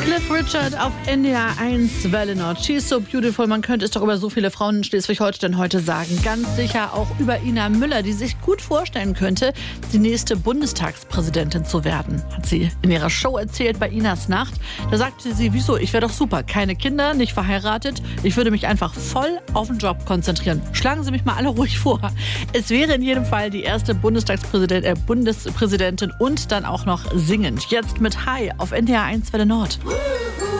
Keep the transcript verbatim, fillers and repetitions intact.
Cliff Richard auf N D R eins Welle Nord. She's so beautiful. Man könnte es doch über so viele Frauen in Schleswig-Holstein heute sagen. Ganz sicher auch über Ina Müller, die sich gut vorstellen könnte, die nächste Bundestagspräsidentin zu werden. Hat sie in ihrer Show erzählt bei Inas Nacht. Da sagte sie, wieso, ich wäre doch super. Keine Kinder, nicht verheiratet. Ich würde mich einfach voll auf den Job konzentrieren. Schlagen Sie mich mal alle ruhig vor. Es wäre in jedem Fall die erste Bundestagspräsident, äh, Bundespräsidentin und dann auch noch singend. Jetzt mit Hi auf N D R eins Welle Nord.